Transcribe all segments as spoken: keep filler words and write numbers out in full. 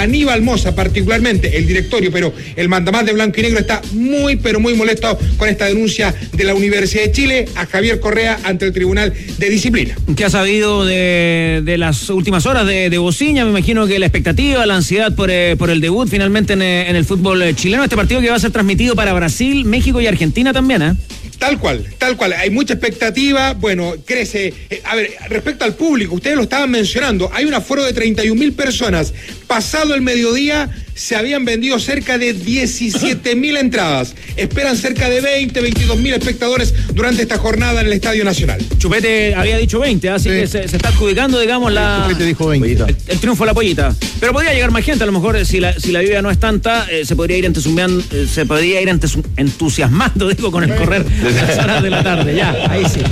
Aníbal Mosa, particularmente el directorio, pero el mandamás de Blanco y Negro está muy, pero muy molesto con esta denuncia de la Universidad de Chile a Javier Correa ante el Tribunal de Disciplina. ¿Qué ha sabido de, de las últimas horas de, de Bociña? Me imagino que la expectativa, la ansiedad por, eh, por el debut finalmente en, en el fútbol chileno, este partido que va a ser transmitido para Brasil, México y Argentina también, ¿eh? Tal cual, tal cual. Hay mucha expectativa, bueno, crece. Eh, a ver, respecto al público, ustedes lo estaban mencionando, hay un aforo de treinta y un mil personas. Pasado el mediodía, se habían vendido cerca de diecisiete mil entradas. Esperan cerca de veinte, veintidós mil espectadores durante esta jornada en el Estadio Nacional. Chupete había dicho veinte, así sí. que se, se está adjudicando, digamos, la... Chupete dijo veinte. El, el triunfo de la pollita. Pero podría llegar más gente, a lo mejor, si la, si la lluvia no es tanta, eh, se podría ir entusiasmando, eh, se podría ir entusiasmando, digo, con el correr de las horas de la tarde. Ya, ahí sí.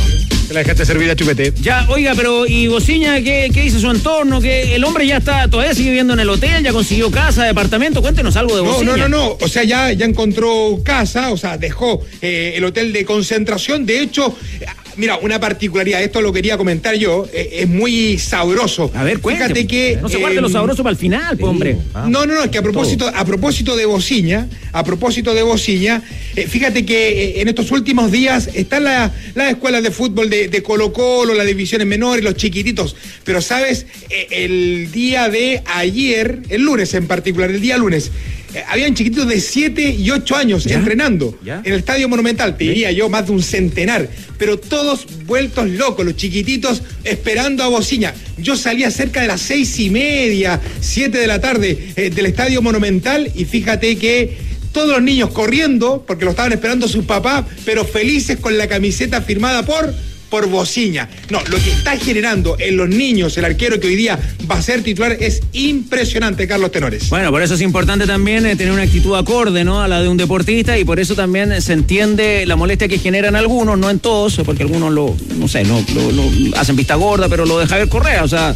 Te la dejaste servida, Chupete. Ya, oiga, pero ¿y Bociña qué, qué dice su entorno? ¿Que el hombre ya está, todavía sigue viviendo en el hotel, ya consiguió casa, departamento? Cuéntenos algo de Bociña. No, no, no, no, o sea, ya, ya encontró casa, o sea, dejó eh, el hotel de concentración. De hecho, mira, una particularidad, esto lo quería comentar yo, eh, es muy sabroso. A ver, cuéntame. Fíjate que... No se guarde eh, lo sabroso para el final, pues, hombre. No, no, no, es que a propósito, a propósito de Bociña, a propósito de Bociña, eh, fíjate que eh, en estos últimos días están las la escuelas de fútbol de, de Colo Colo, las divisiones menores, los chiquititos, pero sabes, eh, el día de ayer, el lunes en particular, el día lunes, eh, habían chiquititos de siete y ocho años ¿Ya? entrenando ¿Ya? en el Estadio Monumental, te diría yo más de un centenar, pero todos vueltos locos, los chiquititos esperando a Bociña. Yo salía cerca de las seis y media, siete de la tarde eh, del Estadio Monumental y fíjate que todos los niños corriendo, porque lo estaban esperando sus papás, pero felices con la camiseta firmada por... por Bociña. No, lo que está generando en los niños, el arquero que hoy día va a ser titular, es impresionante, Carlos Tenores. Bueno, por eso es importante también eh, tener una actitud acorde, ¿no?, a la de un deportista, y por eso también se entiende la molestia que generan algunos, no en todos, porque algunos lo, no sé, no, lo, lo hacen vista gorda, pero lo de Javier Correa, o sea,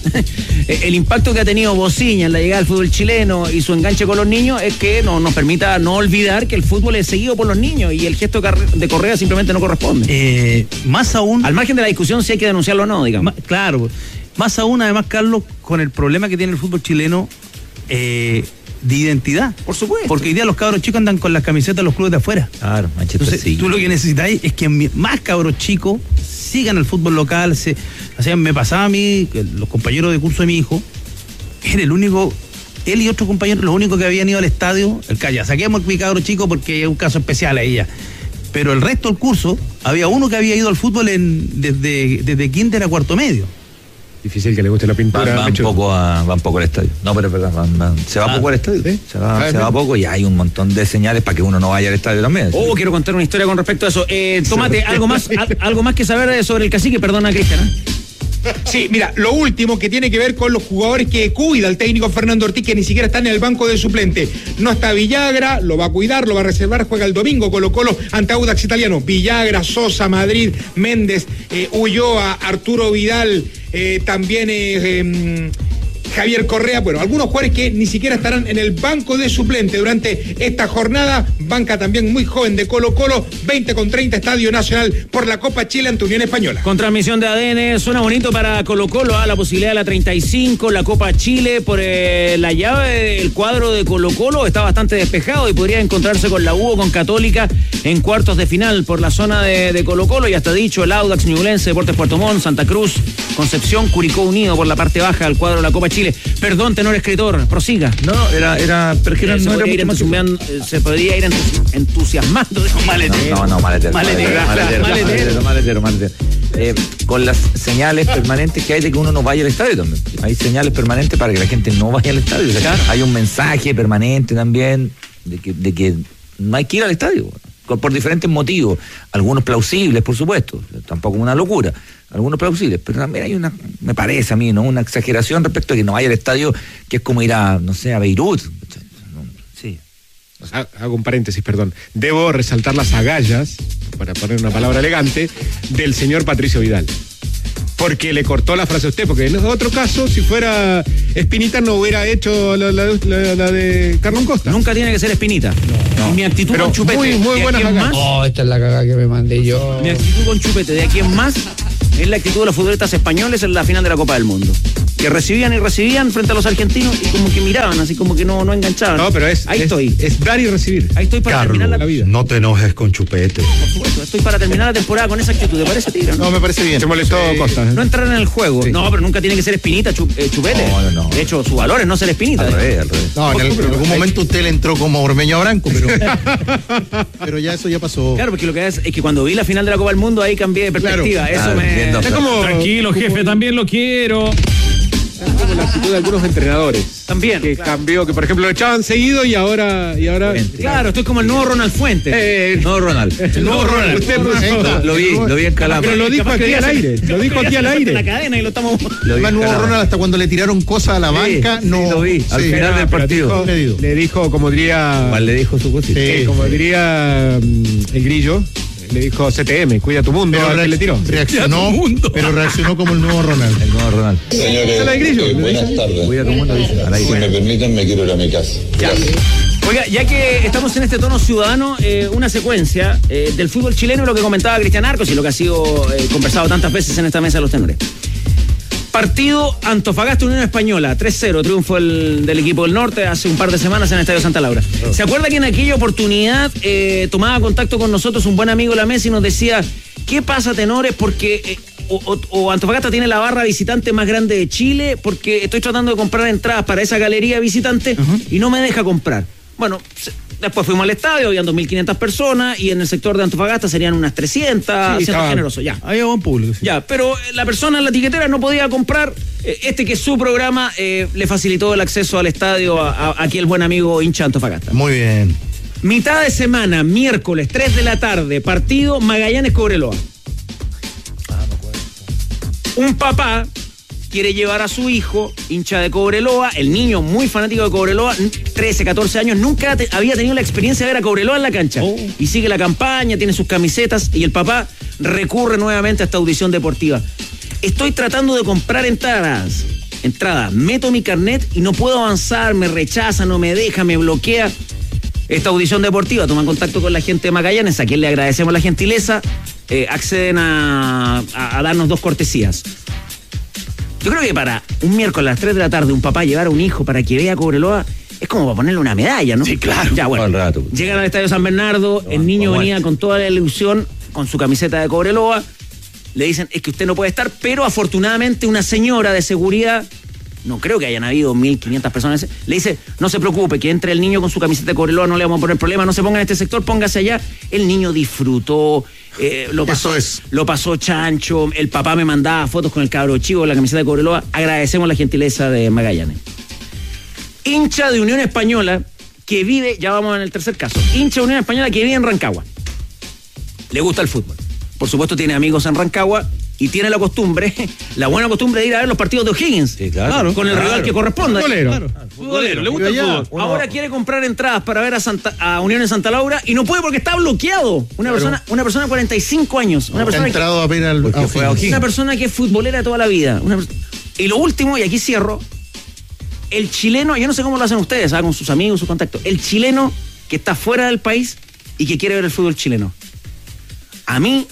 el impacto que ha tenido Bociña en la llegada al fútbol chileno y su enganche con los niños es que no, nos permita no olvidar que el fútbol es seguido por los niños y el gesto de Correa simplemente no corresponde. Eh, más aún... Al margen de la discusión si hay que denunciarlo o no, digamos. Más, claro, más aún además, Carlos, con el problema que tiene el fútbol chileno eh, de identidad. Por supuesto. Porque hoy día los cabros chicos andan con las camisetas de los clubes de afuera. Claro, Entonces, sí. Tú lo que necesitáis es que más cabros chicos sigan el fútbol local. Se, o sea, me pasaba a mí, los compañeros de curso de mi hijo, era el único... Él y otros compañeros, los únicos que habían ido al estadio, el calla, saquemos mi cabro chico porque es un caso especial a ella. Pero el resto del curso, había uno que había ido al fútbol en, desde, desde kinder a cuarto medio. Difícil que le guste la pintura. Van, van, poco, a, van poco al estadio. No, pero es verdad, van, van, se va ah, poco al estadio. ¿Sí? Se, va, se va poco y hay un montón de señales para que uno no vaya al estadio también. Oh, ¿sí? Quiero contar una historia con respecto a eso. Eh, Tomate, algo más, al, algo más que saber sobre el cacique, perdona, Cristian, ¿eh? Sí, mira, lo último que tiene que ver con los jugadores que cuida el técnico Fernando Ortiz, que ni siquiera están en el banco de suplente. No está Villagra, lo va a cuidar, lo va a reservar, juega el domingo Colo Colo ante Audax Italiano. Villagra, Sosa, Madrid, Méndez, eh, Ulloa, Arturo Vidal, eh, también eh, eh, Javier Correa, bueno, algunos jugadores que ni siquiera estarán en el banco de suplente durante esta jornada. Banca también muy joven de Colo Colo, veinte con treinta, Estadio Nacional por la Copa Chile ante Unión Española. Con transmisión de A D N, suena bonito para Colo Colo, ¿eh? La posibilidad de la treinta y cinco, la Copa Chile, por eh, la llave, el cuadro de Colo Colo está bastante despejado y podría encontrarse con la U o con Católica en cuartos de final por la zona de, de Colo Colo. Ya está dicho, el Audax, Ñublense, Deportes Puerto Montt, Santa Cruz, Concepción, Curicó Unido por la parte baja del cuadro de la Copa Chile. Perdón, tenor escritor, prosiga. No, era, era, pero que eh, no, se, no podría era ir eh, se podría ir entusiasmando. Maletero. No, no, maletero. Maletero, maletero, maletero, maletero, maletero. Eh, con las señales permanentes que hay de que uno no vaya al estadio también. Hay señales permanentes para que la gente no vaya al estadio. O sea, claro. Hay un mensaje permanente también de que, de que no hay que ir al estadio. Por diferentes motivos, algunos plausibles, por supuesto, tampoco una locura, algunos plausibles, pero también hay una, me parece a mí, ¿no?, una exageración respecto a que no vaya al estadio, que es como ir a, no sé, a Beirut. Sí. Hago un paréntesis, perdón. Debo resaltar las agallas, para poner una palabra elegante, del señor Patricio Vidal. Porque le cortó la frase a usted, porque en otro caso, si fuera Espinita, no hubiera hecho la, la, la, la de Carlón Costa. Nunca tiene que ser Espinita. No, no. Mi actitud Pero con Chupete. Muy, muy buena más. Oh, esta es la cagada que me mandé yo. Mi actitud con Chupete, de aquí en más, es la actitud de los futbolistas españoles en la final de la Copa del Mundo. que recibían y recibían frente a los argentinos y como que miraban, así como que no, no enganchaban. No, pero es, ahí es, estoy. Es dar y recibir. Ahí estoy para Carlos, terminar la, vida. no te enojes con Chupete. por supuesto, estoy para terminar la temporada con esa actitud. ¿Te parece, Tigre? No, me parece bien. Se molestó Sí. Costa. ¿eh? No entrar en el juego. Sí. No, pero nunca tiene que ser Espinita, chu- eh, Chupete. No, no, no. De hecho, su valor es no ser Espinita. Al revés, al revés. No, en, el- en algún momento usted le entró como Ormeño a Branco, pero, pero ya eso ya pasó. Claro, porque lo que es, es que cuando vi la final de la Copa del Mundo ahí cambié de perspectiva. Claro. Eso Ah, me. viendo- Es como, Tranquilo, jefe, también lo quiero. es como la actitud de algunos entrenadores. También, Que claro. cambió, que por ejemplo lo echaban seguido y ahora. Y ahora Claro, estoy como el nuevo Ronald Fuentes. Eh, No, Ronald. el nuevo Ronald. Usted presenta. Lo vi, lo vi en Calama. Pero lo dijo Capaz que aquí hoy al día aire. se- Lo dijo aquí al la aire. cadena y lo estamos. Lo vi Además, en nuevo Calama. Ronald, hasta cuando le tiraron cosas a la Sí, banca, sí, no. lo vi. Al sí. final del Pero partido. dijo- Le dijo. le dijo, como diría. Igual le dijo su cosita. Sí. eh, como diría mm, el grillo, le dijo C T M, cuida tu mundo. Pero al que reac- le tiró. reaccionó, pero reaccionó como el nuevo Ronald. El nuevo Ronald. Señores, Sala de grillo, eh, ¿le buenas dice? tardes. Cuida tu mundo, dice. Al Si me aire. permiten, me quiero ir a mi casa. Gracias. Oiga, ya que estamos en este tono ciudadano, eh, una secuencia eh, del fútbol chileno y lo que comentaba Cristian Arcos y lo que ha sido eh, conversado tantas veces en esta mesa de los tenores. Partido Antofagasta Unión Española, tres cero, triunfo el, del equipo del norte hace un par de semanas en el Estadio Santa Laura. ¿Se acuerda que en aquella oportunidad eh, tomaba contacto con nosotros un buen amigo de la mesa y nos decía, ¿qué pasa, tenores? Porque eh, o, o- o Antofagasta tiene la barra visitante más grande de Chile, porque estoy tratando de comprar entradas para esa galería visitante y no me deja comprar. Bueno, se- después fuimos al estadio, habían dos mil quinientas personas y en el sector de Antofagasta serían unas trescientas, Sí, siendo estaba- generoso, ya. Ahí va un público. sí. Ya, pero la persona en la tiquetera no podía comprar. eh, Este que es su programa eh, le facilitó el acceso al estadio a, a- aquí el buen amigo hincha Antofagasta. Muy bien. Mitad de semana, miércoles, tres de la tarde, partido Magallanes-Cobreloa. Un papá quiere llevar a su hijo, hincha de Cobreloa, el niño muy fanático de Cobreloa, trece, catorce años, nunca te- había tenido la experiencia de ver a Cobreloa en la cancha. Y sigue la campaña, tiene sus camisetas y el papá recurre nuevamente a esta audición deportiva. Estoy tratando de comprar entradas. Entradas, meto mi carnet y no puedo avanzar, me rechaza, no me deja, me bloquea. Esta audición deportiva, toman contacto con la gente de Magallanes, a quien le agradecemos la gentileza, eh, acceden a, a- a darnos dos cortesías. Yo creo que para un miércoles a las tres de la tarde un papá llevar a un hijo para que vea Cobreloa es como para ponerle una medalla, ¿no? Sí, claro. Ya, bueno. Todo el rato. Llegan al Estadio San Bernardo, el niño vamos venía a- con toda la ilusión, con su camiseta de Cobreloa. Le dicen, es que usted no puede estar, pero afortunadamente una señora de seguridad, no creo que hayan habido mil quinientas personas, le dice, no se preocupe, que entre el niño con su camiseta de Cobreloa, no le vamos a poner problema, no se ponga en este sector, póngase allá. El niño disfrutó, eh, lo, pasó, Eso es. lo pasó chancho, el papá me mandaba fotos con el cabro chico, la camiseta de Cobreloa. Agradecemos la gentileza de Magallanes. Hincha de Unión Española que vive, ya vamos en el tercer caso, hincha de Unión Española que vive en Rancagua. Le gusta el fútbol. Por supuesto tiene amigos en Rancagua y tiene la costumbre, la buena costumbre de ir a ver los partidos de O'Higgins. Sí, claro. Con el Claro. rival que corresponda. Futbolero. Claro. Futbolero, le gusta el Vive allá. fútbol. Ahora quiere comprar entradas para ver a, Santa, a Unión en Santa Laura y no puede porque está bloqueado. Una persona, una persona de cuarenta y cinco años. Una Ha persona que, entrado a ver al. Porque a fue a O'Higgins. una persona que es futbolera toda la vida. Una pers- y lo último, y aquí cierro, el chileno, yo no sé cómo lo hacen ustedes, ¿ah? Con sus amigos, sus contactos. El chileno que está fuera del país y que quiere ver el fútbol chileno. A mí,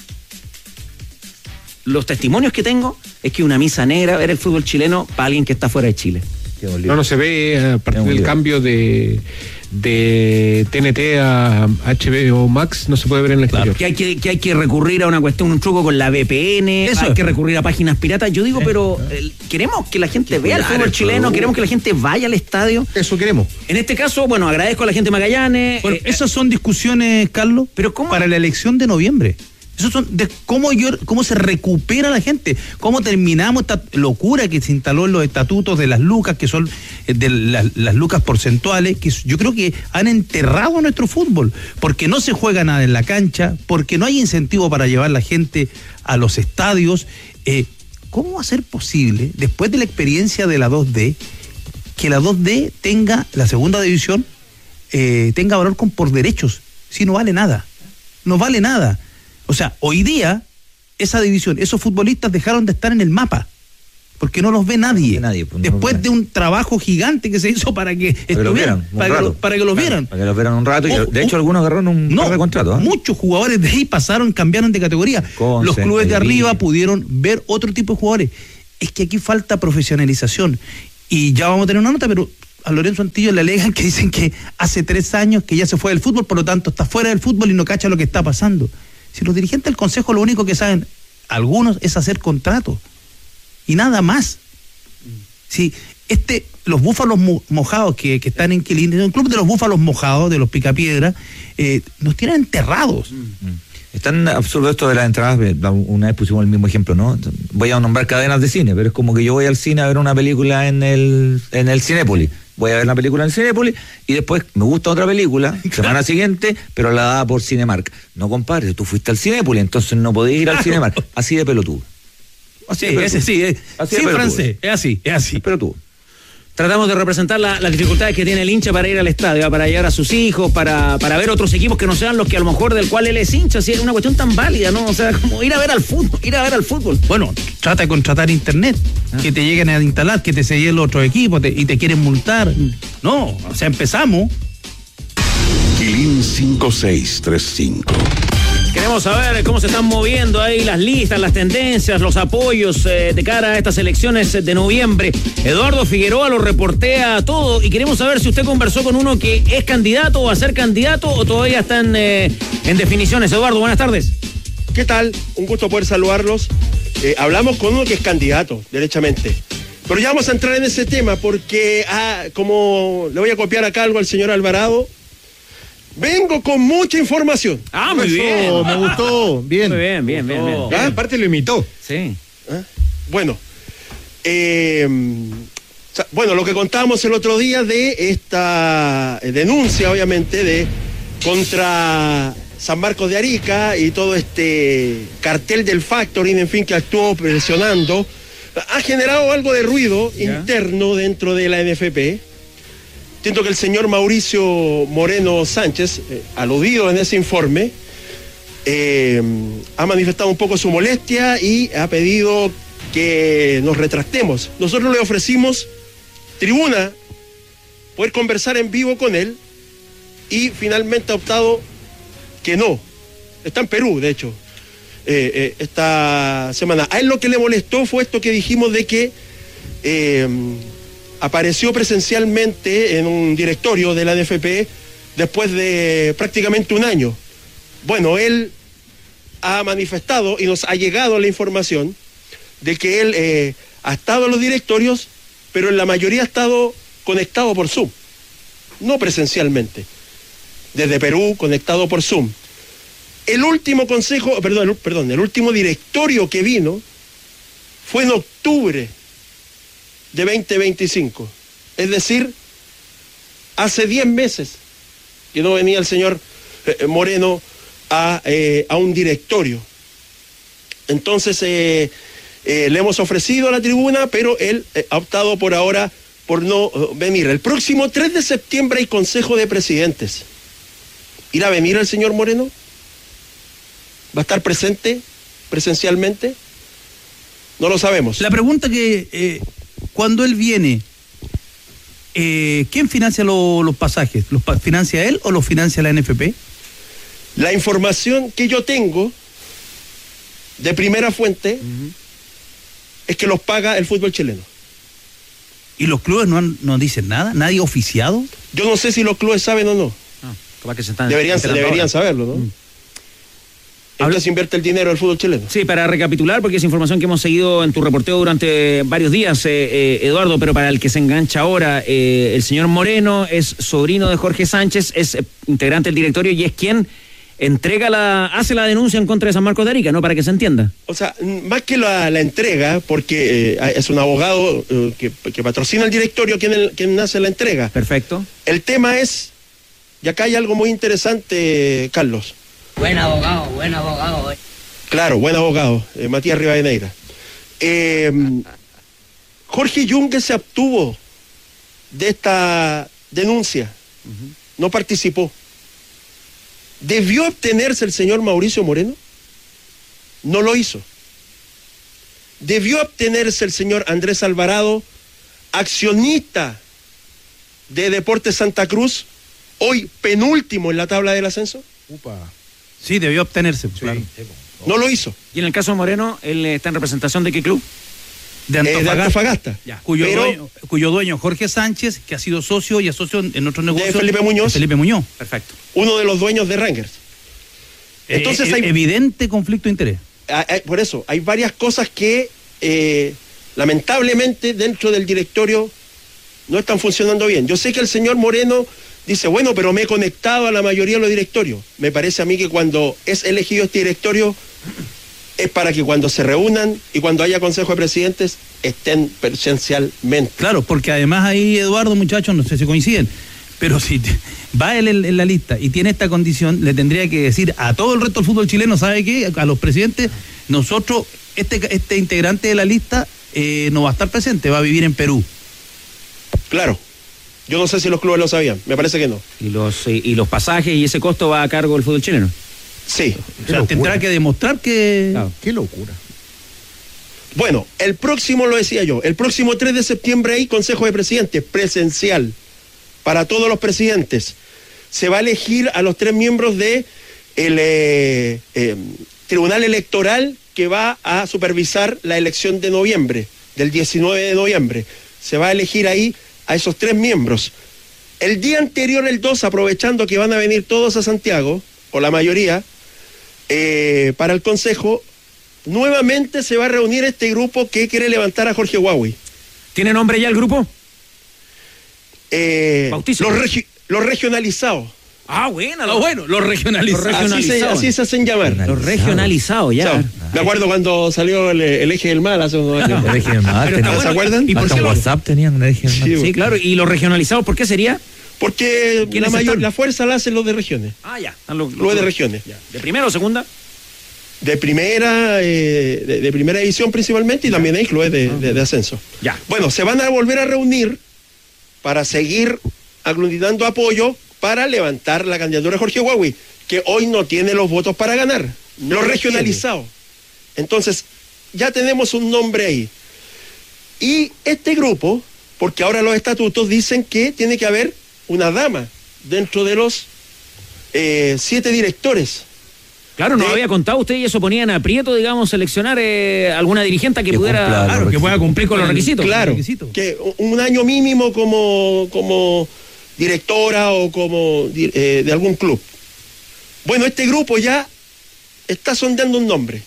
los testimonios que tengo es que una misa negra ver el fútbol chileno para alguien que está fuera de Chile. Qué un lío. No, no se ve eh, a partir Es un del lío. cambio de, de T N T a H B O Max, no se puede ver en el exterior. Que hay que, que hay que recurrir a una cuestión, un truco con la V P N, Eso hay es. que recurrir a páginas piratas. Yo digo, pero eh, queremos que la gente vea el cuidar fútbol el chileno, producto. queremos que la gente vaya al estadio. Eso queremos. En este caso, bueno, agradezco a la gente de Magallanes. Bueno, eh, esas son discusiones, Carlos, pero ¿cómo? para la elección de noviembre. Esos son de cómo yo, cómo se recupera la gente, cómo terminamos esta locura que se instaló en los estatutos de las lucas, que son eh, de las, las lucas porcentuales, que yo creo que han enterrado nuestro fútbol, porque no se juega nada en la cancha, porque no hay incentivo para llevar la gente a los estadios. Eh, ¿Cómo va a ser posible, después de la experiencia de la dos D, que la dos D tenga, la segunda división, eh, tenga valor con por derechos, si no vale nada? No vale nada. O sea, hoy día, esa división, esos futbolistas dejaron de estar en el mapa, porque no los ve nadie. Nadie, pues, no Después los ve. de un trabajo gigante que se hizo para que Para que los estuvieran, vieran un para, que rato. lo- para que los vieran. Para que los vieran un rato. Y, Oh, de hecho, oh, algunos agarraron un No, par de contratos. ¿eh? muchos jugadores de ahí pasaron, cambiaron de categoría. Conce, Los clubes de Alegría. arriba pudieron ver otro tipo de jugadores. es que aquí falta profesionalización. Y ya vamos a tener una nota, pero a Lorenzo Antillo le alegan que dicen que hace tres años que ya se fue del fútbol, por lo tanto está fuera del fútbol y no cacha lo que está pasando. Si los dirigentes del Consejo lo único que saben, algunos, es hacer contratos. Y nada más. Si este, los búfalos mo- mojados que, que están en Quilín, el club de los búfalos mojados, de los picapiedras, eh, nos tienen enterrados. Es tan absurdo esto de las entradas. Una vez pusimos el mismo ejemplo, ¿no? Voy a nombrar cadenas de cine, pero es como que yo voy al cine a ver una película en el, en el Cinépolis. Voy a ver una película en el Cinépolis y después me gusta otra película, semana siguiente, pero la daba por Cinemark. No, compadre, tú fuiste al Cinépolis, entonces no podías ir al Cinemark. Así de pelotudo. Así sí, ese sí, es, así sí, francés, es así, es así. Pero tú. Tratamos de representar la, las dificultades que tiene el hincha para ir al estadio, para llevar a sus hijos, para, para ver otros equipos que no sean los que a lo mejor del cual él es hincha. Si es una cuestión tan válida, ¿no? O sea, como ir a ver al fútbol, ir a ver al fútbol. Bueno, trata de contratar internet, ah. que te lleguen a instalar, que te sellen los otros equipos te, y te quieren multar. No, o sea, empezamos. Quilín cinco seis tres cinco. Queremos saber cómo se están moviendo ahí las listas, las tendencias, los apoyos eh, de cara a estas elecciones de noviembre. Eduardo Figueroa lo reportea todo y queremos saber si usted conversó con uno que es candidato o va a ser candidato o todavía están eh, en definiciones. Eduardo, buenas tardes. ¿Qué tal? Un gusto poder saludarlos. Eh, hablamos con uno que es candidato, derechamente. Pero ya vamos a entrar en ese tema porque, ah, como le voy a copiar acá algo al señor Alvarado, vengo con mucha información. Ah, muy Eso, bien. me gustó. Bien. Muy bien, bien, bien, bien. Ah, aparte lo imitó. Sí. ¿Ah? Bueno, eh, bueno, lo que contábamos el otro día de esta denuncia, obviamente, de contra San Marcos de Arica y todo este cartel del factoring, en fin, que actuó presionando, ha generado algo de ruido ¿Ya? interno dentro de la N F P. Entiendo que el señor Mauricio Moreno Sánchez, eh, aludido en ese informe, eh, ha manifestado un poco su molestia y ha pedido que nos retractemos. Nosotros le ofrecimos tribuna, poder conversar en vivo con él, y finalmente ha optado que no. Está en Perú, de hecho, eh, eh, esta semana. A él lo que le molestó fue esto que dijimos de que eh, apareció presencialmente en un directorio de la N F P después de prácticamente un año. Bueno, él ha manifestado y nos ha llegado la información de que él eh, ha estado en los directorios, pero en la mayoría ha estado conectado por Zoom, no presencialmente. Desde Perú, conectado por Zoom. El último consejo, perdón, el, perdón, el último directorio que vino fue en octubre de veinte veinticinco. Es decir, hace diez meses que no venía el señor eh, Moreno a, eh, a un directorio. Entonces, eh, eh, le hemos ofrecido la tribuna, pero él eh, ha optado por ahora por no uh, venir. El próximo tres de septiembre hay Consejo de Presidentes. ¿Irá a venir el señor Moreno? ¿Va a estar presente presencialmente? No lo sabemos. La pregunta que, eh, cuando él viene, eh, ¿quién financia lo, los pasajes? ¿Los pa- financia él o los financia la N F P? La información que yo tengo de primera fuente uh-huh. es que los paga el fútbol chileno. ¿Y los clubes no, han, no dicen nada? ¿Nadie oficiado? Yo no sé si los clubes saben o no. Ah, que se están deberían deberían saberlo, ¿no? Mm. ¿En qué se invierte el dinero del fútbol chileno? Sí, para recapitular, porque es información que hemos seguido en tu reporteo durante varios días, eh, eh, Eduardo, pero para el que se engancha ahora, eh, el señor Moreno es sobrino de Jorge Sánchez, es eh, integrante del directorio y es quien entrega la, hace la denuncia en contra de San Marcos de Arica, ¿no? Para que se entienda. O sea, más que la, la entrega, porque eh, es un abogado eh, que, que patrocina el directorio quien, el, quien hace la entrega. Perfecto. El tema es, y acá hay algo muy interesante, Carlos. Buen abogado, buen abogado. Eh. Claro, buen abogado, eh, Matías Rivadeneira. Eh, Jorge Yungue se abstuvo de esta denuncia, uh-huh. no participó. ¿Debió abstenerse el señor Mauricio Moreno? No lo hizo. ¿Debió abstenerse el señor Andrés Alvarado, accionista de Deportes Santa Cruz, hoy penúltimo en la tabla del ascenso? Upa. Sí, debió obtenerse, sí, claro. No lo hizo. ¿Y en el caso de Moreno, él está en representación de qué club? De eh, Antofagasta. de Antofagasta. Ya, cuyo, Pero- dueño, cuyo dueño Jorge Sánchez, que ha sido socio y es socio en otros negocios. De Felipe Muñoz. de Felipe Muñoz. Perfecto. Uno de los dueños de Rangers. Entonces Eh, hay, evidente conflicto de interés. hay- hay- por eso, hay varias cosas que eh, lamentablemente dentro del directorio no están funcionando bien. Yo sé que el señor Moreno dice, bueno, pero me he conectado a la mayoría de los directorios. Me parece a mí que cuando es elegido este directorio es para que cuando se reúnan y cuando haya consejo de presidentes estén presencialmente. Claro, porque además ahí, Eduardo, muchachos, no sé si coinciden, pero si te- va él en, en la lista y tiene esta condición, le tendría que decir a todo el resto del fútbol chileno, ¿sabe qué? A los presidentes, nosotros, este, este integrante de la lista eh, no va a estar presente, va a vivir en Perú. Claro. Yo no sé si los clubes lo sabían, me parece que no. Y los, y, y los pasajes y ese costo va a cargo del fútbol chileno. Sí. O sea, tendrá que demostrar que... Claro. Qué locura. Bueno, el próximo, lo decía yo, el próximo tres de septiembre hay Consejo de Presidentes presencial para todos los presidentes. Se va a elegir a los tres miembros de el eh, eh, Tribunal Electoral que va a supervisar la elección de noviembre, del diecinueve de noviembre. Se va a elegir ahí a esos tres miembros. El día anterior, el dos, aprovechando que van a venir todos a Santiago, o la mayoría, eh, para el Consejo, nuevamente se va a reunir este grupo que quiere levantar a Jorge Huawei. ¿Tiene nombre ya el grupo? Eh, Bautísimo. los, regi- los regionalizados. Ah, bueno, Ah, bueno, los regionalizados. Los Así se, regionalizados. así se hacen llamar. Los regionalizados, ya. Chao. Me acuerdo cuando salió el, el eje del mal hace unos años. El eje del mar, Pero tenían- está ¿Se acuerdan? ¿Y por hasta qué en lo- WhatsApp tenían el eje del mar. Sí, Sí, claro. ¿Y los regionalizados por qué sería? Porque ¿Quiénes la, mayor, están? la fuerza la hacen los de regiones. Ah, ya. Están los, Los de regiones. Ya. ¿De primera o segunda? De primera, eh, de, de primera división principalmente, y también hay clubes de, de- de ascenso. Ya. Bueno, se van a volver a reunir para seguir aglutinando apoyo para levantar la candidatura de Jorge Huawei, que hoy no tiene los votos para ganar. No los los regionalizados. Entonces, ya tenemos un nombre ahí. Y este grupo, porque ahora los estatutos dicen que tiene que haber una dama dentro de los eh, siete directores. Claro, no De- había contado usted y eso ponía en aprieto, digamos, seleccionar eh, alguna dirigente que, Que pudiera. cumpla los Claro, que pueda cumplir con los requisitos. Claro, requisitos. que un año mínimo como, como directora o como di- eh, de algún club. Bueno, este grupo ya está sondeando un nombre.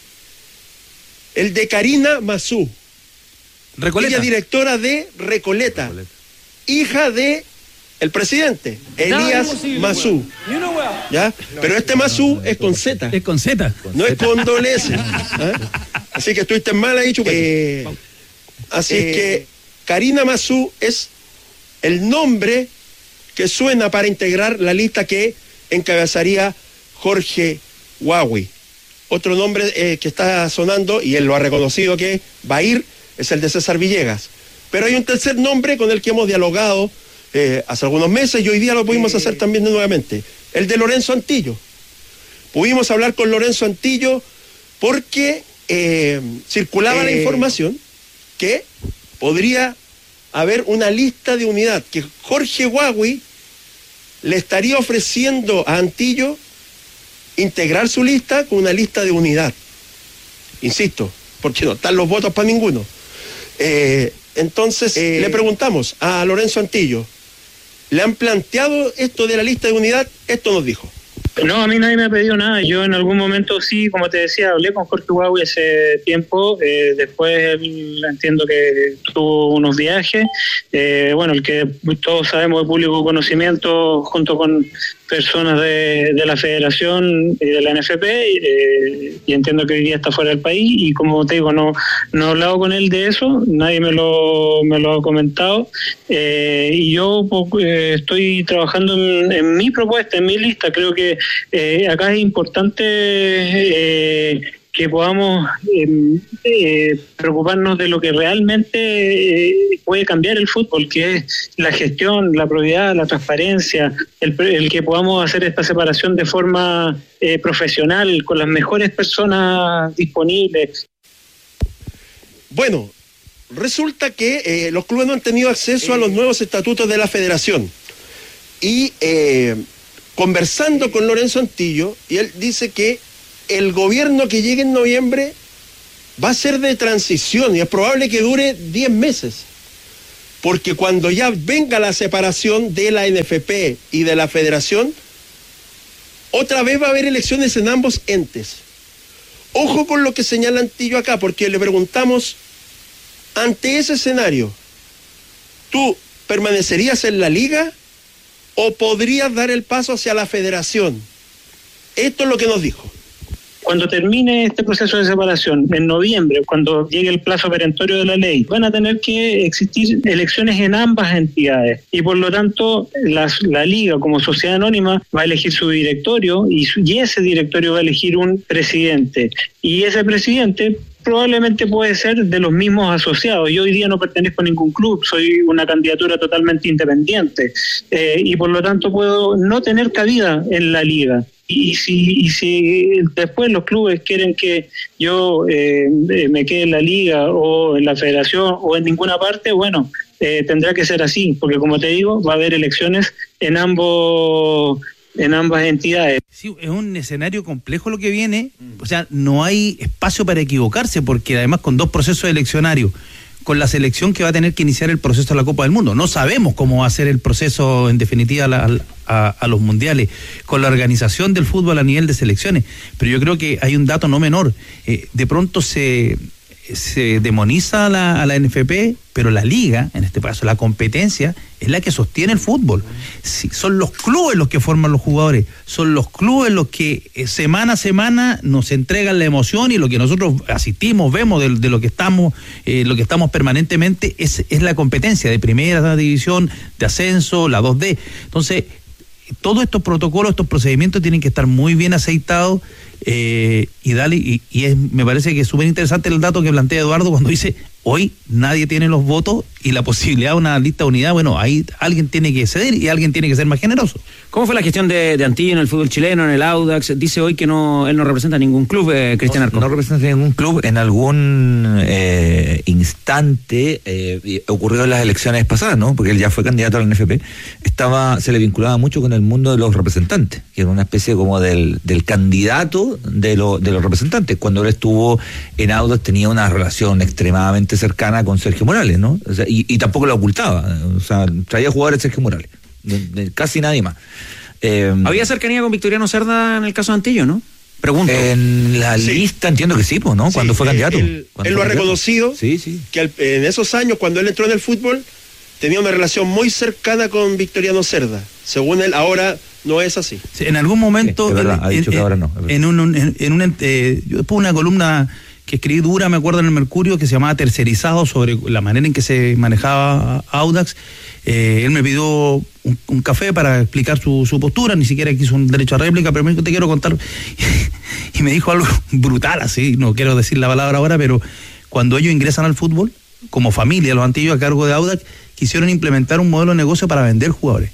El de Karina Mazú. Recoleta. Ella directora de Recoleta, hija de el presidente, Elías Mazú. ¿Ya? Pero este Mazú es con Z, Es con Z. no es con doble S. ¿Ah? Así que estuviste mal ahí, Chupete. Eh, así es que Karina Mazú es el nombre que suena para integrar la lista que encabezaría Jorge Huawei. Otro nombre eh, que está sonando, y él lo ha reconocido que va a ir, es el de César Villegas. Pero hay un tercer nombre con el que hemos dialogado eh, hace algunos meses y hoy día lo pudimos hacer también nuevamente, el de Lorenzo Antillo. Pudimos hablar con Lorenzo Antillo porque eh, circulaba la información que podría haber una lista de unidad, que Jorge Huawei le estaría ofreciendo a Antillo integrar su lista con una lista de unidad. Insisto, porque no están los votos para ninguno. Eh, entonces, eh, le preguntamos a Lorenzo Antillo, ¿le han planteado esto de la lista de unidad? Esto nos dijo. No, a mí nadie me ha pedido nada. Yo en algún momento sí, como te decía, hablé con Jorge Huawei ese tiempo. Eh, después él, entiendo que tuvo unos viajes. Eh, bueno, el que todos sabemos de público conocimiento, junto con personas de, de la Federación y de la N F P, eh, y entiendo que hoy día está fuera del país. Y como te digo, no, no he hablado con él de eso, nadie me lo, me lo ha comentado. Eh, y yo eh, estoy trabajando en, en mi propuesta, en mi lista. Creo que Eh, acá es importante eh, que podamos eh, eh, preocuparnos de lo que realmente eh, puede cambiar el fútbol, que es la gestión, la probidad, la transparencia, el, el que podamos hacer esta separación de forma eh, profesional, con las mejores personas disponibles. Bueno, resulta que eh, los clubes no han tenido acceso a los nuevos estatutos de la federación. Y eh, conversando con Lorenzo Antillo, y él dice que el gobierno que llegue en noviembre va a ser de transición y es probable que dure diez meses. Porque cuando ya venga la separación de la N F P y de la Federación, otra vez va a haber elecciones en ambos entes. Ojo con lo que señala Antillo acá, porque le preguntamos, ante ese escenario, ¿tú permanecerías en la liga o podrías dar el paso hacia la Federación? Esto es lo que nos dijo. Cuando termine este proceso de separación, en noviembre, cuando llegue el plazo perentorio de la ley, van a tener que existir elecciones en ambas entidades y por lo tanto la, la Liga como sociedad anónima va a elegir su directorio y, su, y ese directorio va a elegir un presidente y ese presidente probablemente puede ser de los mismos asociados. Yo hoy día no pertenezco a ningún club, soy una candidatura totalmente independiente eh, y por lo tanto puedo no tener cabida en la Liga. Y si, y si después los clubes quieren que yo eh, me quede en la liga o en la federación o en ninguna parte, bueno, eh, tendrá que ser así, porque como te digo, va a haber elecciones en ambos en ambas entidades. Sí, es un escenario complejo lo que viene, o sea, no hay espacio para equivocarse, porque además con dos procesos eleccionarios, con la selección que va a tener que iniciar el proceso de la Copa del Mundo. No sabemos cómo va a ser el proceso, en definitiva, a, a, a los mundiales, con la organización del fútbol a nivel de selecciones. Pero yo creo que hay un dato no menor. Eh, de pronto se, se demoniza a la, a la N F P, pero la liga, en este caso la competencia, es la que sostiene el fútbol. Sí, son los clubes los que forman los jugadores, son los clubes los que eh, semana a semana nos entregan la emoción y lo que nosotros asistimos, vemos de, de lo que estamos, eh, lo que estamos permanentemente es, es la competencia de primera división, de ascenso, la dos D. Entonces, todos estos protocolos, estos procedimientos tienen que estar muy bien aceitados. Eh, y dale, y, y es, me parece que es súper interesante el dato que plantea Eduardo cuando dice hoy nadie tiene los votos y la posibilidad de una lista de unidad. Bueno, ahí alguien tiene que ceder y alguien tiene que ser más generoso. ¿Cómo fue la gestión de, de Antillo en el fútbol chileno, en el Audax? Dice hoy que no él no representa ningún club, eh, Cristian Arco. No, no representa ningún club. En algún eh, instante eh, ocurrió en las elecciones pasadas, ¿no? Porque él ya fue candidato a la N F P. Estaba, se le vinculaba mucho con el mundo de los representantes, que era una especie como del, del candidato de, lo, de los representantes. Cuando él estuvo en Audax tenía una relación extremadamente cercana con Sergio Morales, ¿no? O sea, y, y tampoco la ocultaba. O sea, traía jugadores Sergio Morales. De, de casi nadie más. Eh, ¿Había cercanía con Victoriano Cerda en el caso de Antillo, no? Pregunto. En la sí. lista entiendo que sí, pues, ¿no? Cuando sí, fue candidato. Él, cuando él fue lo ha reconocido, sí, sí. que al, en esos años, cuando él entró en el fútbol, tenía una relación muy cercana con Victoriano Cerda. Según él, ahora no es así. Sí, en algún momento... Sí, es verdad, en, ha dicho en, que ahora no. En un, en, en un, eh, yo después una columna que escribí dura, me acuerdo, en el Mercurio, que se llamaba Tercerizado, sobre la manera en que se manejaba Audax. Eh, él me pidió un, un café para explicar su, su postura, ni siquiera quiso un derecho a réplica, pero me dijo, te quiero contar, y me dijo algo brutal, así, no quiero decir la palabra ahora, pero cuando ellos ingresan al fútbol, como familia, los Antillos a cargo de Audax, quisieron implementar un modelo de negocio para vender jugadores.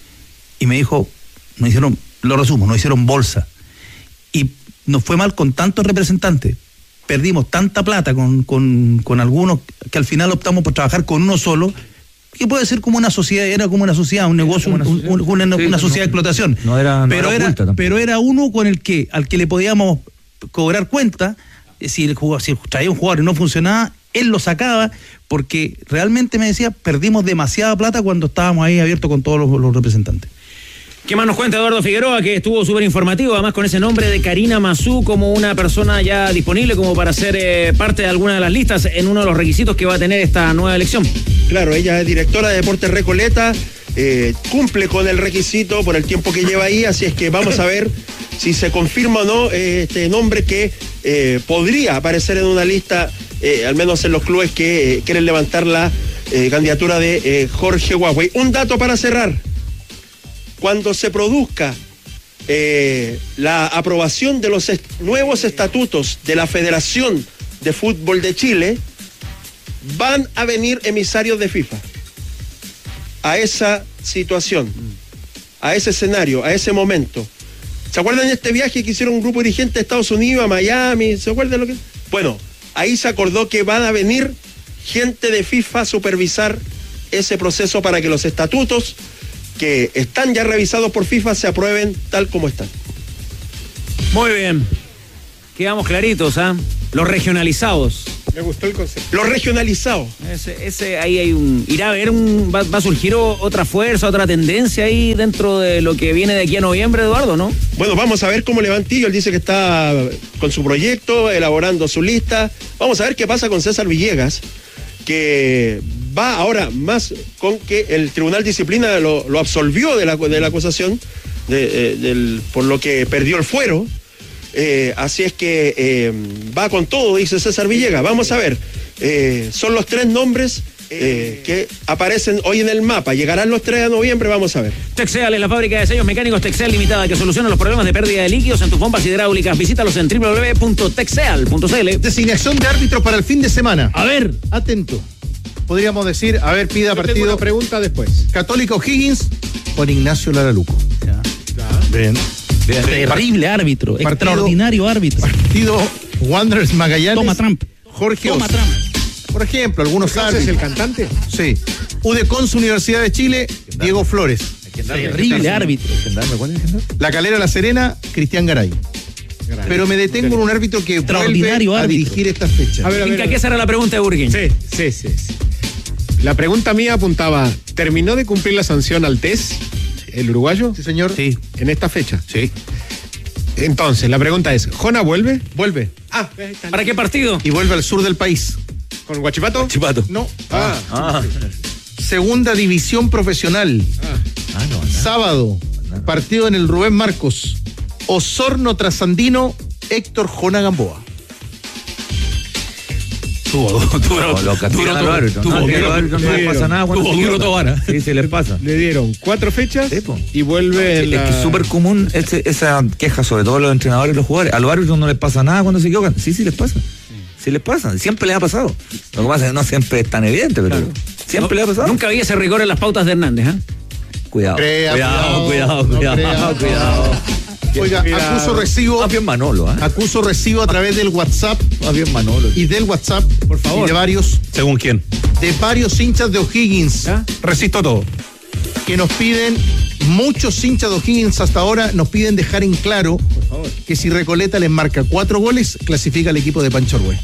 Y me dijo, nos hicieron, lo resumo, nos hicieron bolsa. Y nos fue mal con tantos representantes, perdimos tanta plata con, con, con algunos, que al final optamos por trabajar con uno solo, que puede ser como una sociedad, era como una sociedad, un negocio, una, un, un, una, sí, una sociedad no, de explotación. No era, no pero, era, era pero era uno con el que, al que le podíamos cobrar cuenta, si, el jugador, si traía un jugador y no funcionaba, él lo sacaba, porque realmente me decía, perdimos demasiada plata cuando estábamos ahí abiertos con todos los, los representantes. ¿Qué más nos cuenta Eduardo Figueroa, que estuvo súper informativo, además con ese nombre de Karina Mazú como una persona ya disponible como para ser eh, parte de alguna de las listas en uno de los requisitos que va a tener esta nueva elección? Claro, ella es directora de Deportes Recoleta, eh, cumple con el requisito por el tiempo que lleva ahí, así es que vamos a ver si se confirma o no eh, este nombre que eh, podría aparecer en una lista, eh, al menos en los clubes que eh, quieren levantar la eh, candidatura de eh, Jorge Huawei. Un dato para cerrar. Cuando se produzca eh, la aprobación de los est- nuevos estatutos de la Federación de Fútbol de Chile, van a venir emisarios de FIFA a esa situación, a ese escenario, a ese momento. ¿Se acuerdan de este viaje que hicieron un grupo dirigente de Estados Unidos a Miami? ¿Se acuerdan lo que? Bueno, ahí se acordó que van a venir gente de FIFA a supervisar ese proceso para que los estatutos que están ya revisados por FIFA se aprueben tal como están. Muy bien. Quedamos claritos, ¿ah? ¿eh? Los regionalizados. Me gustó el concepto. Los regionalizados. Ese, ese ahí hay un. Irá a haber un. Va, va a surgir otra fuerza, otra tendencia ahí dentro de lo que viene de aquí a noviembre, Eduardo, ¿no? Bueno, vamos a ver cómo Levantillo. Él dice que está con su proyecto, elaborando su lista. Vamos a ver qué pasa con César Villegas, que va ahora más con que el Tribunal de Disciplina lo, lo absolvió de la, de la acusación de, de, del, por lo que perdió el fuero. Eh, así es que eh, va con todo, dice César Villegas. Vamos a ver, eh, son los tres nombres eh, que aparecen hoy en el mapa. Llegarán los tres de noviembre, vamos a ver. Texeal es la fábrica de sellos mecánicos Texeal Limitada que soluciona los problemas de pérdida de líquidos en tus bombas hidráulicas. Visítalos en doble u doble u doble u punto texeal punto c l. Designación de árbitros para el fin de semana. A ver. Atento. Podríamos decir, a ver, pida Yo partido. tengo una pregunta después. Católica O'Higgins con Ignacio Laraluco. Ya. Bien. Bien. Terrible árbitro, Partido, extraordinario árbitro. Partido Wanderers Magallanes. Toma Trump. Jorge Toma Os. Trump. Por ejemplo, algunos ¿Es árbitros. el cantante? Sí. Udecons Universidad de Chile, Diego Flores. Terrible árbitro. La Calera La Serena, Cristian Garay. Pero me detengo en un árbitro que vuelve Extraordinario a árbitro. dirigir esta fecha. A ver, a ver, Inca, a ver. ¿qué será la pregunta de Burguín? Sí, sí, sí, sí. La pregunta mía apuntaba, ¿terminó de cumplir la sanción al T E S, el uruguayo? Sí, señor. Sí. En esta fecha. Sí. Entonces, la pregunta es, ¿Jona vuelve? Vuelve. Ah, ¿Para qué partido? Y vuelve al sur del país. ¿con Guachipato? Chipato. No. Ah, Ah, Segunda división profesional. ah no, no. Sábado. Partido en el Rubén Marcos. Osorno Trasandino, Héctor Jona Gamboa. Tuvo, tuvo, No, lo castigan a los árbitros. tuvo, No, que a tuvo, los árbitros no les tuvo, pasa nada cuando tuvo se duro equivocan. Tobara. Sí, se les pasa. le dieron cuatro fechas Sí, po. y vuelve en Es la... que es súper común ese- esa queja, sobre todo a los entrenadores y los jugadores. A los árbitros no les pasa nada cuando se equivocan. Sí, sí les pasa. Sí les pasa. Siempre les ha pasado. Lo que pasa es que no siempre es tan evidente, pero siempre les ha pasado. Nunca había ese rigor en las pautas de Hernández, ¿eh? Cuidado. Crea, cuidado, cuidado, no cuidado, crea. cuidado. Oiga, Cuidado. acuso recibo. Más bien Manolo, ¿eh? Acuso recibo a través del WhatsApp Más bien Manolo. y del WhatsApp, Por favor. y de varios, ¿Según quién? de varios hinchas de O'Higgins ¿Ya? Resisto todo. que nos piden, muchos hinchas de O'Higgins hasta ahora nos piden dejar en claro que si Recoleta les marca cuatro goles, clasifica al equipo de Pancho Arbué.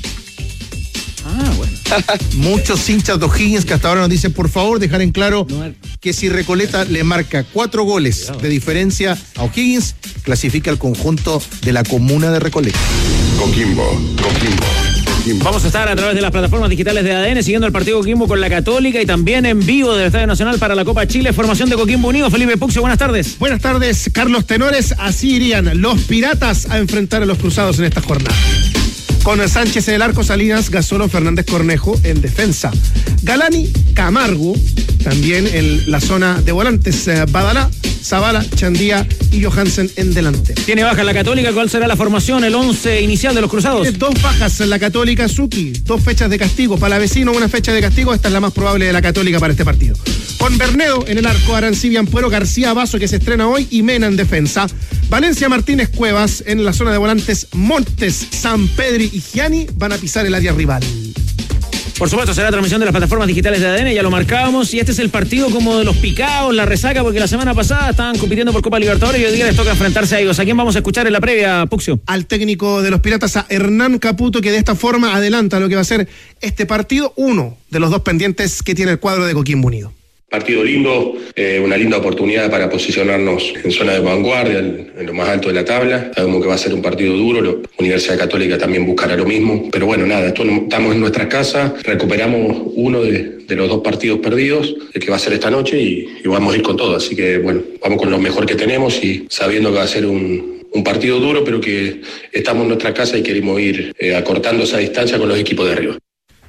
Ah, bueno. Muchos hinchas de O'Higgins que hasta ahora nos dicen, por favor, dejar en claro No, que si Recoleta le marca cuatro goles de diferencia a O'Higgins, clasifica al conjunto de la comuna de Recoleta. Coquimbo, Coquimbo, Coquimbo. Vamos a estar a través de las plataformas digitales de A D N siguiendo el partido Coquimbo con la Católica y también en vivo del Estadio Nacional para la Copa Chile. Formación de Coquimbo Unido. Felipe Puxio, buenas tardes. Buenas tardes, Carlos Tenores. Así irían los Piratas a enfrentar a los Cruzados en esta jornada. Con Sánchez en el arco, Salinas, Gasolo, Fernández Cornejo en defensa. Galani, Camargo, también en la zona de volantes. eh, Badalá, Zavala, Chandía y Johansen en delante. Tiene baja la Católica. ¿Cuál será la formación, el once inicial de los Cruzados? Tiene dos bajas en la Católica, Suki, dos fechas de castigo. Palavecino, una fecha de castigo. Esta es la más probable de la Católica para este partido. Con Bernedo en el arco, Arancibia Ampuero, García Vaso, que se estrena hoy, y Mena en defensa. Valencia Martínez Cuevas en la zona de volantes. Montes, San Pedri y Gianni van a pisar el área rival. Por supuesto, será transmisión de las plataformas digitales de A D N, ya lo marcábamos. Y este es el partido como de los picados, la resaca, porque la semana pasada estaban compitiendo por Copa Libertadores y hoy día les toca enfrentarse a ellos. ¿A quién vamos a escuchar en la previa, Puxio? Al técnico de los Piratas, a Hernán Caputo, que de esta forma adelanta lo que va a ser este partido, uno de los dos pendientes que tiene el cuadro de Coquimbo Unido. Partido lindo, eh, una linda oportunidad para posicionarnos en zona de vanguardia, en, en lo más alto de la tabla. Sabemos que va a ser un partido duro, la Universidad Católica también buscará lo mismo. Pero bueno, nada, esto no- estamos en nuestra casa, recuperamos uno de, de los dos partidos perdidos, el que va a ser esta noche, y, y vamos a ir con todo. Así que bueno, vamos con lo mejor que tenemos y sabiendo que va a ser un, un partido duro, pero que estamos en nuestra casa y queremos ir eh, acortando esa distancia con los equipos de arriba.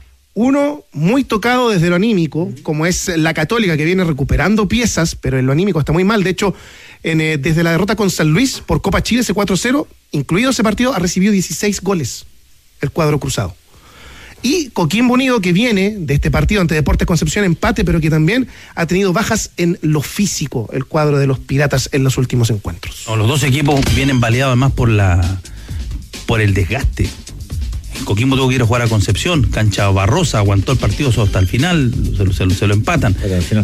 Uno muy tocado desde lo anímico, como es la Católica, que viene recuperando piezas, pero en lo anímico está muy mal. De hecho, en, eh, desde la derrota con San Luis por Copa Chile, ese cuatro cero, incluido ese partido, ha recibido dieciséis goles el cuadro cruzado. Y Coquimbo Unido, que viene de este partido ante Deportes Concepción, empate, pero que también ha tenido bajas en lo físico, el cuadro de los Piratas en los últimos encuentros. No, los dos equipos vienen baleados además por la por el desgaste. Coquimbo tuvo que ir a jugar a Concepción, cancha barrosa, aguantó el partido hasta el final, se, lo- se lo- se lo empatan.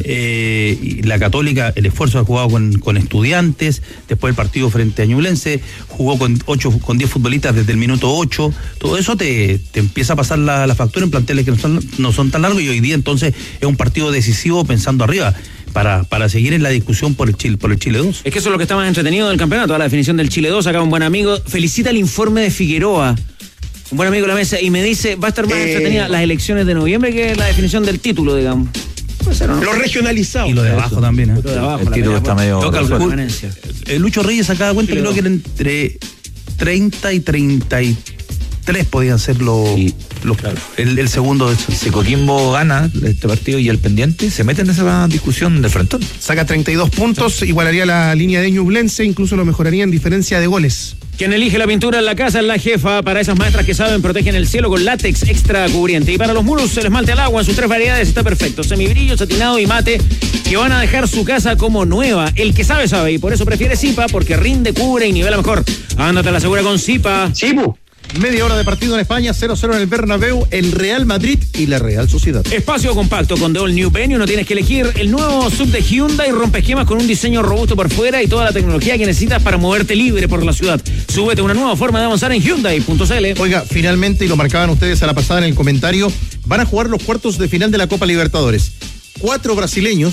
Eh, y la Católica, el esfuerzo ha jugado con, con Estudiantes, después el partido frente a Ñublense, jugó con ocho, con diez futbolistas desde el minuto ocho, todo eso te, te empieza a pasar la, la factura en planteles que no son, no son tan largos, y hoy día entonces es un partido decisivo pensando arriba, para, para seguir en la discusión por el Chile, por el Chile dos. Es que eso es lo que está más entretenido del campeonato, a la definición del Chile dos. Acá un buen amigo felicita el informe de Figueroa, un buen amigo de la mesa, y me dice, va a estar más Eh. entretenida las elecciones de noviembre que la definición del título, digamos. Puede ser, ¿o no? Lo regionalizado. Y lo de abajo también, ¿eh? Lo de abajo, El la título pelea está por- medio toca el resuelto. permanencia. El Lucho Reyes sacaba cuenta, Chile creo dos. que eran entre treinta y treinta y tres podían ser los, Sí, los el, el segundo de eso. Si Coquimbo gana este partido y el pendiente, se mete en esa discusión de frontón. Saca treinta y dos puntos, igualaría la línea de Ñublense, incluso lo mejoraría en diferencia de goles. Quien elige la pintura en la casa es la jefa. Para esas maestras que saben, protegen el cielo con látex extra cubriente. Y para los muros, el esmalte al agua en sus tres variedades está perfecto. Semibrillo, satinado y mate, que van a dejar su casa como nueva. El que sabe, sabe. Y por eso prefiere Zipa, porque rinde, cubre y nivela mejor. Ándate a la segura con Zipa. Chibu. Media hora de partido en España, cero cero en el Bernabéu, el Real Madrid y la Real Sociedad. Espacio compacto con The All New Venue. No tienes que elegir el nuevo sub de Hyundai. Rompe esquemas con un diseño robusto por fuera y toda la tecnología que necesitas para moverte libre por la ciudad. Súbete a una nueva forma de avanzar en Hyundai punto c l. Oiga, finalmente, y lo marcaban ustedes a la pasada en el comentario, van a jugar los cuartos de final de la Copa Libertadores. Cuatro brasileños,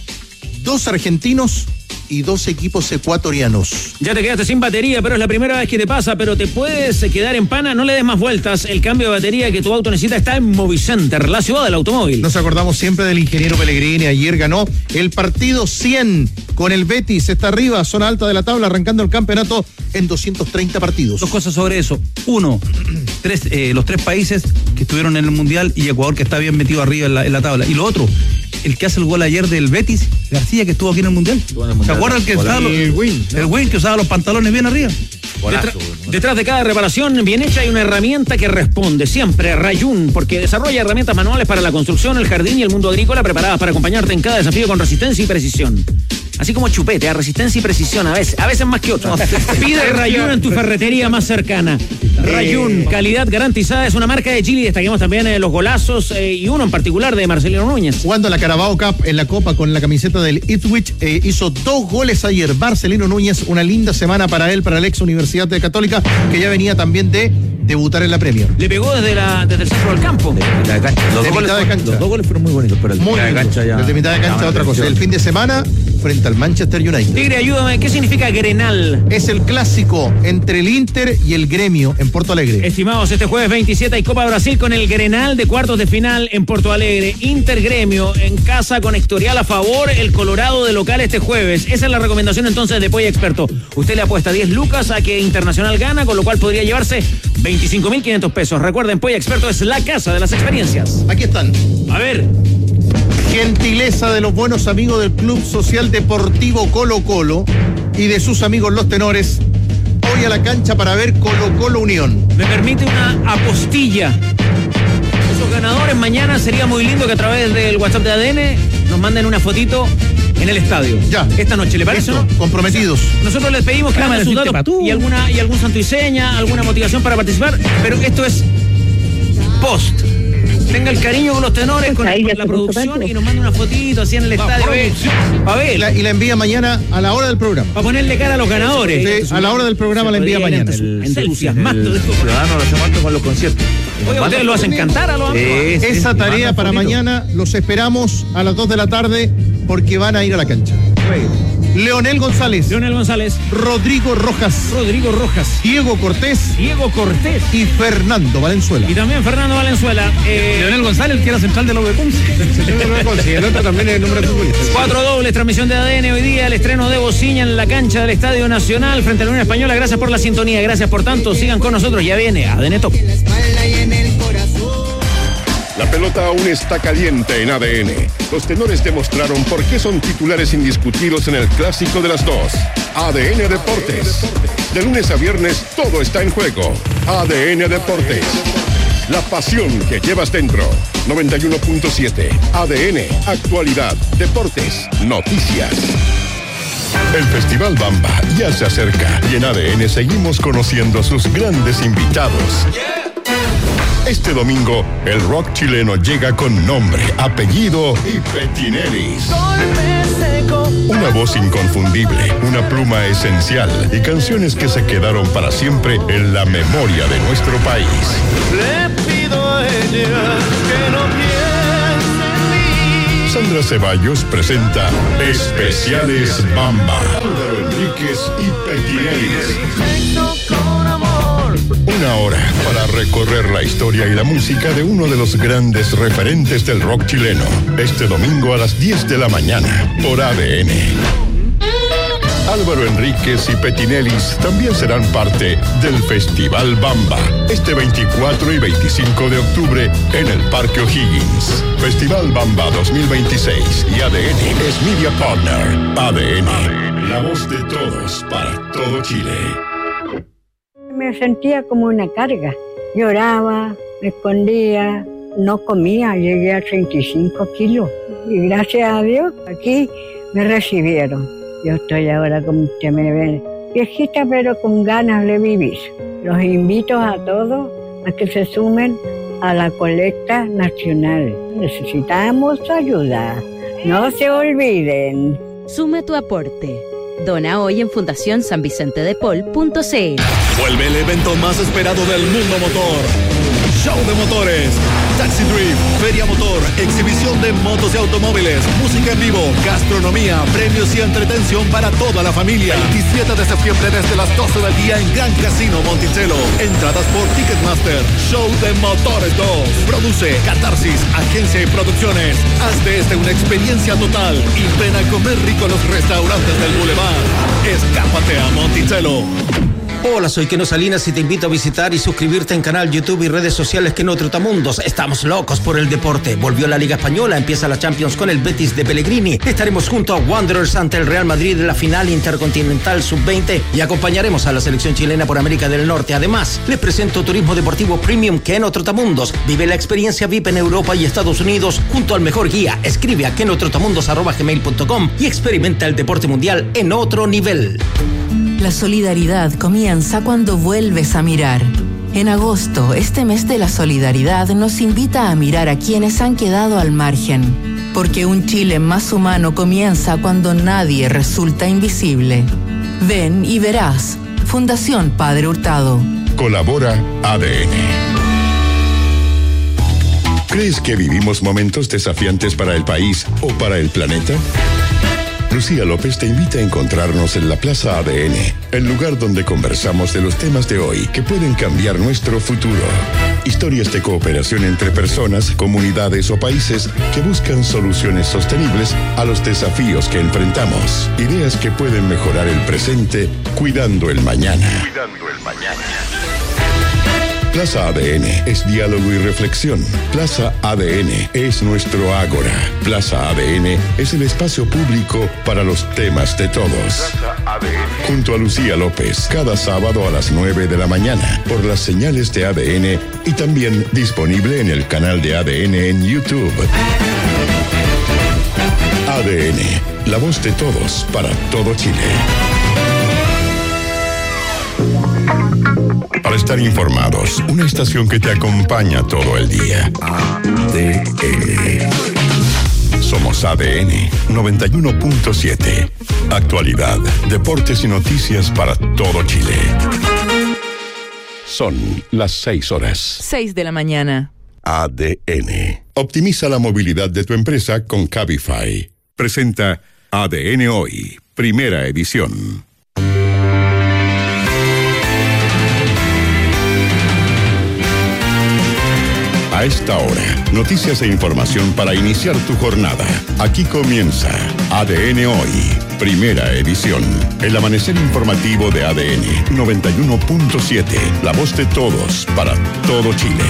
dos argentinos y dos equipos ecuatorianos. Ya te quedaste sin batería, pero es la primera vez que te pasa, pero te puedes quedar en pana, no le des más vueltas. El cambio de batería que tu auto necesita está en Movicenter, la ciudad del automóvil. Nos acordamos siempre del ingeniero Pellegrini, ayer ganó el partido cien con el Betis, está arriba, zona alta de la tabla, arrancando el campeonato en doscientos treinta partidos. Dos cosas sobre eso. Uno, tres, eh, los tres países que estuvieron en el Mundial y Ecuador, que está bien metido arriba en la, en la tabla. Y lo otro, el que hace el gol ayer del Betis, García, que estuvo aquí en el Mundial. ¿Se acuerdan que usaba los, el Win, ¿no? el Win que usaba los pantalones bien arriba? Detra- detrás de cada reparación bien hecha hay una herramienta que responde siempre, Rayun, porque desarrolla herramientas manuales para la construcción, el jardín y el mundo agrícola preparadas para acompañarte en cada desafío con resistencia y precisión. Así como Chupete, a resistencia y precisión a veces, a veces más que otros. Pide Rayun en tu ferretería más cercana. Rayun, calidad garantizada, es una marca de Chile y destaquemos también eh, los golazos eh, y uno en particular de Marcelino Núñez. Jugando la Carabao Cup en la Copa con la camiseta del Ipswich, eh, hizo dos goles ayer. Marcelino Núñez, una linda semana para él, para el ex Universidad de Católica, que ya venía también de debutar en la Premier. Le pegó desde, la, desde el centro del campo. De mitad de cancha. Los, De dos goles, mitad de fueron- cancha. los dos goles fueron muy bonitos, pero el de Muy mitad de lindo. cancha ya. Desde mitad de cancha llama otra la cosa. El atención. fin de semana frente al Manchester United. Tigre, ayúdame, ¿qué significa Grenal? Es el clásico entre el Inter y el Gremio en Porto Alegre. Estimados, este jueves veintisiete hay Copa Brasil con el Grenal de cuartos de final en Porto Alegre. Inter Gremio en casa con Historial a favor, el Colorado de local este jueves. Esa es la recomendación entonces de Polla Experto. Usted le apuesta diez lucas a que Internacional gana, con lo cual podría llevarse veinticinco mil quinientos pesos. Recuerden, Polla Experto es la casa de las experiencias. Aquí están. A ver. Gentileza de los buenos amigos del Club Social Deportivo Colo Colo y de sus amigos los tenores. Hoy a la cancha para ver Colo Colo Unión. Me permite una apostilla. Esos ganadores mañana sería muy lindo que a través del WhatsApp de A D N nos manden una fotito en el estadio. Ya. Esta noche, ¿le parece? Listo, ¿No? comprometidos. Nosotros les pedimos que Cámara, manden sus decirte datos patú. y alguna y algún santo y seña, alguna motivación para participar, pero esto es post. Tenga el cariño con los tenores, con, Ahí con ya la se puso producción tanto. y nos manda una fotito así en el estadio. Para Y ver, la, y la envía mañana a la hora del programa. para ponerle cara a los ganadores. Sí, a la hora del programa la envía Podría ir mañana. entus- entusiasmando de El esto. ciudadano lo hacemos harto con los conciertos. Oye, ustedes lo hacen cantar a los amigos. Sí, sí, Esa y tarea mandan para fotitos. mañana los esperamos a las dos de la tarde porque van a ir a la cancha. Leonel González, Leonel González, Rodrigo Rojas, Rodrigo Rojas, Diego Cortés Diego Cortés y Fernando Valenzuela. y también Fernando Valenzuela. Eh, Leonel González, el que era central de la U B Conce. El otro también es el nombre de futbolista. Cuatro dobles, transmisión de A D N hoy día, el estreno de Bociña en la cancha del Estadio Nacional frente a la Unión Española. Gracias por la sintonía, gracias por tanto. Sigan con nosotros, ya viene A D N Top. La pelota aún está caliente en A D N. Los tenores demostraron por qué son titulares indiscutidos en el clásico de las dos. A D N Deportes. De lunes a viernes todo está en juego. A D N Deportes. La pasión que llevas dentro. noventa y uno punto siete. A D N. Actualidad. Deportes. Noticias. El Festival Bamba ya se acerca y en A D N seguimos conociendo a sus grandes invitados. Este domingo, el rock chileno llega con nombre, apellido y petinelis. Una voz inconfundible, una pluma esencial y canciones que se quedaron para siempre en la memoria de nuestro país. Le pido a ella que no piense en mí. Sandra Ceballos presenta Especiales Bamba. Álvaro Enríquez y Petinelis. Una hora para recorrer la historia y la música de uno de los grandes referentes del rock chileno. Este domingo a las diez de la mañana por A D N. Álvaro Enríquez y Petinelis también serán parte del Festival Bamba, este veinticuatro y veinticinco de octubre en el Parque O'Higgins. Festival Bamba dos mil veintiséis y A D N es Media Partner. A D N, la voz de todos para todo Chile. Me sentía como una carga. Lloraba, me escondía, no comía, llegué a treinta y cinco kilos. Y gracias a Dios, aquí me recibieron. Yo estoy ahora, como usted me ve, viejita pero con ganas de vivir. Los invito a todos a que se sumen a la colecta nacional. Necesitamos ayuda. No se olviden. Sume tu aporte. Dona hoy en fundación san vicente de paul punto c l. Vuelve el evento más esperado del mundo motor. Show de motores, Taxi Drift, Feria Motor, exhibición de motos y automóviles, música en vivo, gastronomía, premios y entretención para toda la familia. veintisiete de septiembre desde las doce del día en Gran Casino Monticello. Entradas por Ticketmaster. Show de Motores dos. Produce Catarsis, agencia y producciones. Haz de este una experiencia total y ven a comer rico en los restaurantes del Boulevard. Escápate a Monticello. Hola, soy Keno Salinas y te invito a visitar y suscribirte en canal YouTube y redes sociales Keno Trotamundos. Estamos locos por el deporte. Volvió la Liga Española, empieza la Champions con el Betis de Pellegrini. Estaremos junto a Wanderers ante el Real Madrid en la final intercontinental sub veinte y acompañaremos a la selección chilena por América del Norte. Además, les presento Turismo Deportivo Premium Keno Trotamundos. Vive la experiencia V I P en Europa y Estados Unidos junto al mejor guía. Escribe a kenotrotamundos arroba gmail punto com y experimenta el deporte mundial en otro nivel. La solidaridad comienza cuando vuelves a mirar. En agosto, este mes de la solidaridad nos invita a mirar a quienes han quedado al margen. Porque un Chile más humano comienza cuando nadie resulta invisible. Ven y verás. Fundación Padre Hurtado. Colabora A D N. ¿Crees que vivimos momentos desafiantes para el país o para el planeta? Lucía López te invita a encontrarnos en la Plaza A D N, el lugar donde conversamos de los temas de hoy que pueden cambiar nuestro futuro. Historias de cooperación entre personas, comunidades o países que buscan soluciones sostenibles a los desafíos que enfrentamos. Ideas que pueden mejorar el presente, cuidando el mañana. Cuidando el mañana. Plaza A D N es diálogo y reflexión. Plaza A D N es nuestro ágora. Plaza A D N es el espacio público para los temas de todos. Plaza A D N. Junto a Lucía López, cada sábado a las nueve de la mañana, por las señales de A D N y también disponible en el canal de A D N en YouTube. A D N, la voz de todos para todo Chile. Para estar informados, una estación que te acompaña todo el día. A D N. Somos A D N noventa y uno punto siete. Actualidad, deportes y noticias para todo Chile. Son las seis horas. seis de la mañana. A D N. Optimiza la movilidad de tu empresa con Cabify. Presenta A D N Hoy, primera edición. A esta hora, noticias e información para iniciar tu jornada. Aquí comienza A D N Hoy, primera edición. El amanecer informativo de A D N noventa y uno punto siete, la voz de todos para todo Chile.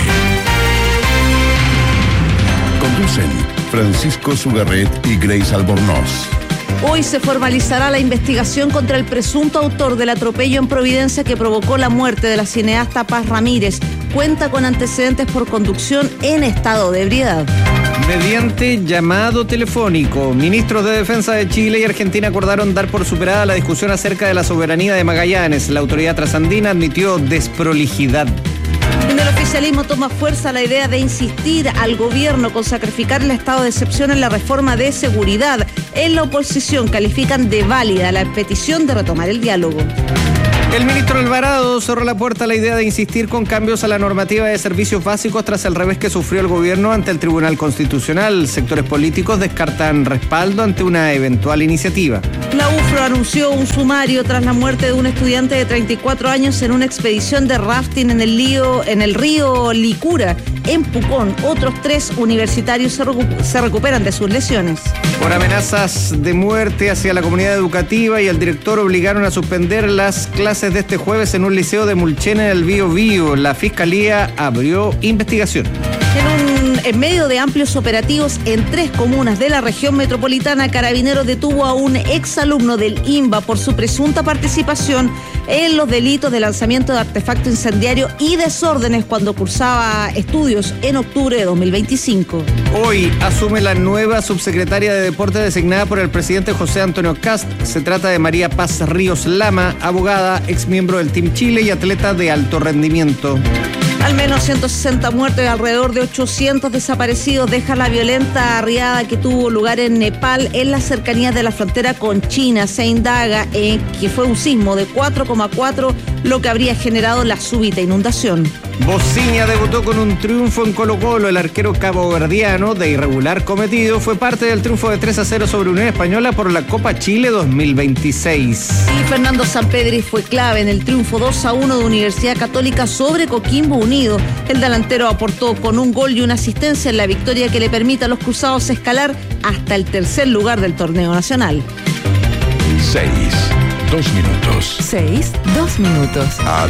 Conducen Francisco Sugarret y Grace Albornoz. Hoy se formalizará la investigación contra el presunto autor del atropello en Providencia que provocó la muerte de la cineasta Paz Ramírez. Cuenta con antecedentes por conducción en estado de ebriedad. Mediante llamado telefónico, ministros de Defensa de Chile y Argentina acordaron dar por superada la discusión acerca de la soberanía de Magallanes. La autoridad trasandina admitió desprolijidad. En el oficialismo toma fuerza la idea de insistir al gobierno con sacrificar el estado de excepción en la reforma de seguridad. En la oposición califican de válida la petición de retomar el diálogo. El ministro Alvarado cerró la puerta a la idea de insistir con cambios a la normativa de servicios básicos tras el revés que sufrió el gobierno ante el Tribunal Constitucional. Sectores políticos descartan respaldo ante una eventual iniciativa. La U F R O anunció un sumario tras la muerte de un estudiante de treinta y cuatro años en una expedición de rafting en el, lío, en el río Licura, en Pucón. Otros tres universitarios se, recu- se recuperan de sus lesiones. Por amenazas de muerte hacia la comunidad educativa y el director obligaron a suspender las clases de este jueves en un liceo de Mulchen en el Bío Bío. La fiscalía abrió investigación. En, un, en medio de amplios operativos en tres comunas de la región metropolitana, Carabineros detuvo a un exalumno del I N B A por su presunta participación en los delitos de lanzamiento de artefacto incendiario y desórdenes cuando cursaba estudios en octubre de dos mil veinticinco. Hoy asume la nueva subsecretaria de Deporte designada por el presidente José Antonio Kast. Se trata de María Paz Ríos Lama, abogada, exmiembro del Team Chile y atleta de alto rendimiento. Al menos ciento sesenta muertos y alrededor de ochocientos desaparecidos deja la violenta riada que tuvo lugar en Nepal, en las cercanías de la frontera con China. Se indaga en que fue un sismo de cuatro coma cuatro lo que habría generado la súbita inundación. Bociña debutó con un triunfo en Colo-Colo. El arquero caboverdiano, de irregular cometido, fue parte del triunfo de tres a cero sobre Unión Española por la Copa Chile dos mil veintiséis. Y Fernando Sampedri fue clave en el triunfo dos a uno de Universidad Católica sobre Coquimbo Unido. El delantero aportó con un gol y una asistencia en la victoria que le permite a los cruzados escalar hasta el tercer lugar del torneo nacional. Seis, dos minutos. Seis, dos minutos. A